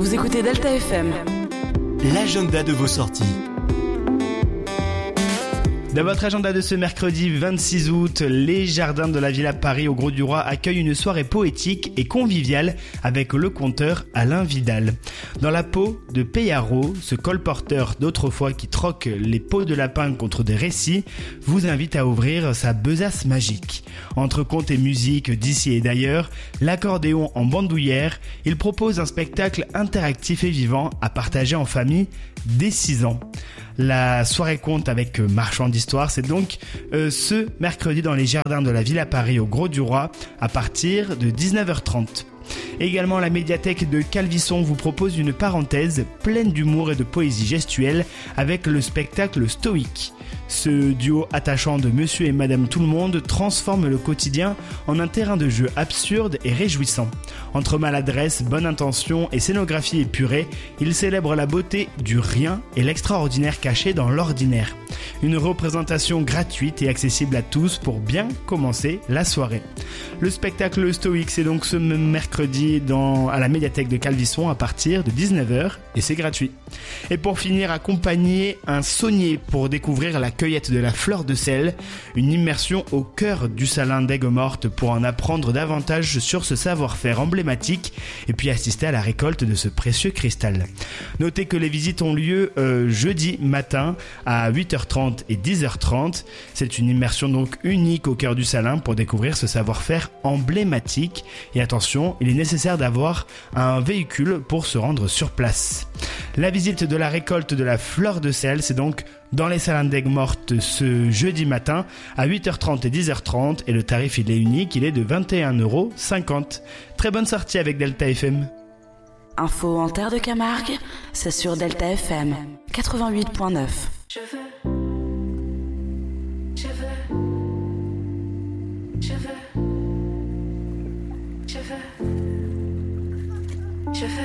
Vous écoutez Delta FM. L'agenda de vos sorties. Dans votre agenda de ce mercredi 26 août, les jardins de la Villa Paris au Grau du Roi accueillent une soirée poétique et conviviale avec le conteur Alain Vidal. Dans la peau de Peyarot, ce colporteur d'autrefois qui troque les peaux de lapin contre des récits, vous invite à ouvrir sa besace magique. Entre contes et musique d'ici et d'ailleurs, l'accordéon en bandoulière, il propose un spectacle interactif et vivant à partager en famille dès 6 ans. La soirée conte avec marchand d'histoire, c'est donc ce mercredi dans les jardins de la Villa Paris au Grau du Roi à partir de 19h30. Également, la médiathèque de Calvisson vous propose une parenthèse pleine d'humour et de poésie gestuelle avec le spectacle Stoïque. Ce duo attachant de Monsieur et Madame Tout-le-Monde transforme le quotidien en un terrain de jeu absurde et réjouissant. Entre maladresse, bonne intention et scénographie épurée, il célèbre la beauté du rien et l'extraordinaire caché dans l'ordinaire. Une représentation gratuite et accessible à tous pour bien commencer la soirée. Le spectacle Stoïque, c'est donc ce mercredi à la médiathèque de Calvisson à partir de 19h et c'est gratuit. Et pour finir, accompagnez un saunier pour découvrir la cueillette de la fleur de sel, une immersion au cœur du salin d'Aigues-Mortes pour en apprendre davantage sur ce savoir-faire emblématique et puis assister à la récolte de ce précieux cristal. Notez que les visites ont lieu jeudi matin à 8h30 et 10h30. C'est une immersion donc unique au cœur du salin pour découvrir ce savoir-faire emblématique. Et attention, il est nécessaire d'avoir un véhicule pour se rendre sur place. La visite de la récolte de la fleur de sel, c'est donc dans les salins d'Aigues-Mortes ce jeudi matin à 8h30 et 10h30 et le tarif il est unique, il est de 21,50 €. Très bonne sortie avec Delta FM. Info en terre de Camargue, c'est sur Delta FM 88.9. Je veux, je veux, je veux, je veux.